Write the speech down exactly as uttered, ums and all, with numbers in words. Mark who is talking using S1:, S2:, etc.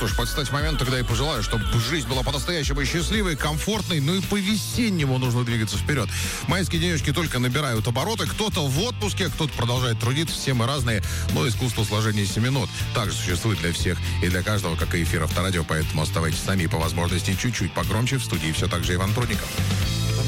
S1: что ж, подстать момент, тогда и пожелаю, чтобы жизнь была по-настоящему счастливой, комфортной, ну и по-весеннему нужно двигаться вперед. Майские денечки только набирают обороты. Кто-то в отпуске, кто-то продолжает трудиться. Все мы разные, но искусство сложения семинот также существует для всех и для каждого, как и эфир Авторадио. Поэтому оставайтесь с нами и по возможности чуть-чуть погромче. В студии все так же Иван Прудников.